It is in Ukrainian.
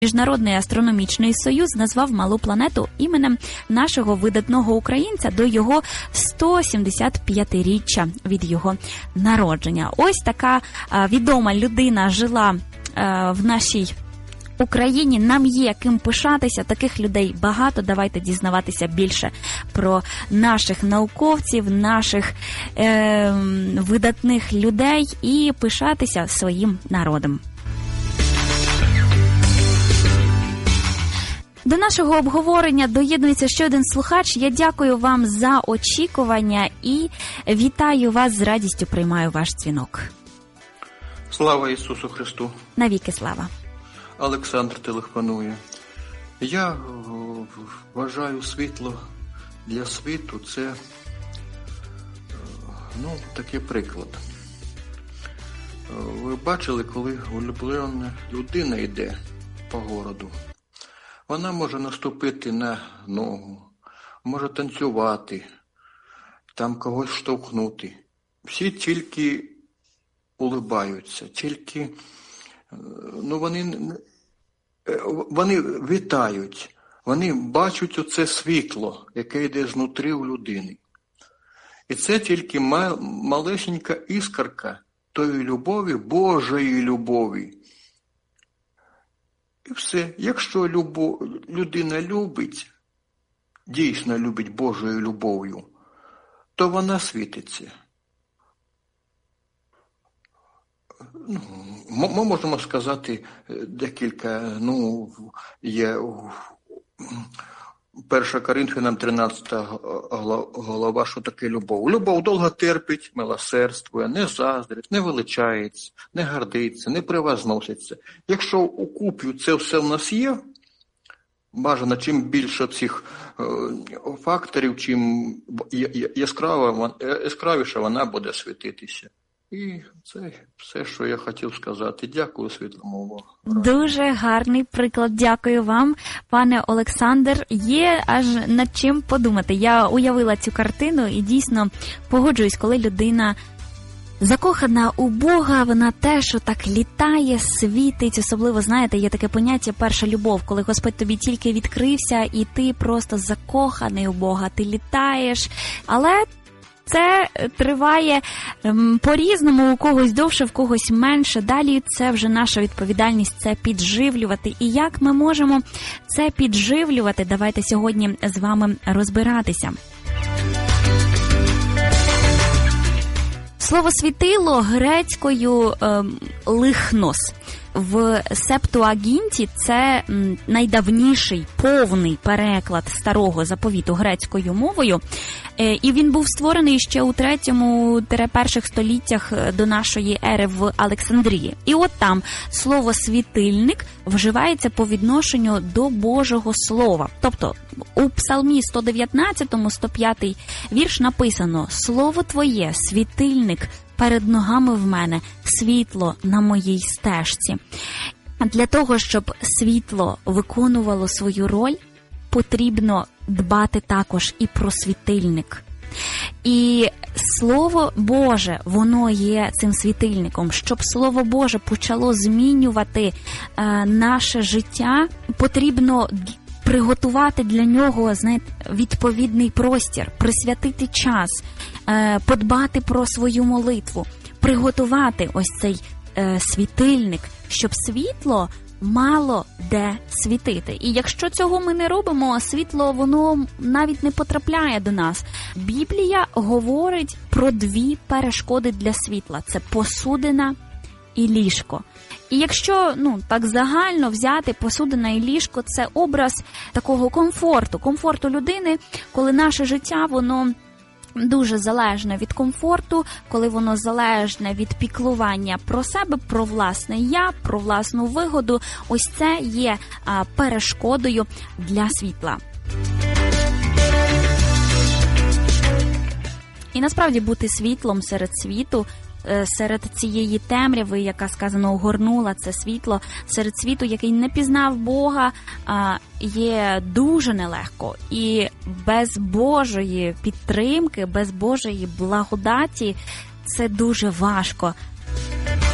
Міжнародний астрономічний союз назвав малу планету іменем нашого видатного українця до його 175-річчя від його народження. Ось така відома людина жила в нашій Україні. Нам є ким пишатися, таких людей багато. Давайте дізнаватися більше про наших науковців, наших видатних людей і пишатися своїм народом. До нашого обговорення доєднується ще один слухач. Я дякую вам за очікування і вітаю вас, з радістю приймаю ваш дзвінок. Слава Ісусу Христу! Навіки слава! Олександр телефонує. Я вважаю, світло для світу – це, такий приклад. Ви бачили, коли улюблена людина йде по городу? Вона може наступити на ногу, може танцювати, там когось штовхнути. Всі тільки улибаються, тільки вони вітають, вони бачать оце світло, яке йде знутрі у людини. І це тільки малесенька іскорка тої любові, Божої любові. І все. Якщо людина любить, дійсно любить Божою любов'ю, то вона світиться. Ми можемо сказати декілька, є 1 Коринфянам 13 глава, що таке любов. Любов довго терпить, милосердствує, не заздрить, не величається, не гордиться, не превозноситься. Якщо у купі це все в нас є, бажано, чим більше цих факторів, чим яскравіше вона буде світитися. І це все, що я хотів сказати. Дякую, світлому. Дуже гарний приклад. Дякую вам, пане Олександр. Є аж над чим подумати. Я уявила цю картину і дійсно погоджуюсь, коли людина закохана у Бога, вона теж отак літає, світить. Особливо, знаєте, є таке поняття «перша любов», коли Господь тобі тільки відкрився і ти просто закоханий у Бога, ти літаєш. Але це триває по-різному, у когось довше, в когось менше. Далі це вже наша відповідальність, це підживлювати. І як ми можемо це підживлювати, давайте сьогодні з вами розбиратися. Слово «світило» грецькою «лихнос». В Септуагінті це найдавніший повний переклад Старого Заповіту грецькою мовою, і він був створений ще у 3-1 століттях до нашої ери в Олександрії. І от там слово «світильник» вживається по відношенню до Божого Слова. Тобто у Псалмі 119, 105 вірш написано «Слово Твоє, світильник перед ногами в мене, світло на моїй стежці». Для того, щоб світло виконувало свою роль, потрібно дбати також і про світильник. І Слово Боже, воно є цим світильником. Щоб Слово Боже почало змінювати наше життя, потрібно приготувати для нього, відповідний простір, присвятити час, подбати про свою молитву, приготувати ось цей світильник, щоб світло мало де світити. І якщо цього ми не робимо, світло, воно навіть не потрапляє до нас. Біблія говорить про 2 перешкоди для світла. Це посудина і ліжко. І якщо, так загально взяти, посудина і ліжко – це образ такого комфорту людини, коли наше життя, воно дуже залежне від комфорту, коли воно залежне від піклування про себе, про власне я, про власну вигоду. Ось це є перешкодою для світла. І насправді бути світлом серед світу, серед цієї темряви, яка, сказано, огорнула це світло, серед світу, який не пізнав Бога, є дуже нелегко. І без Божої підтримки, без Божої благодаті це дуже важко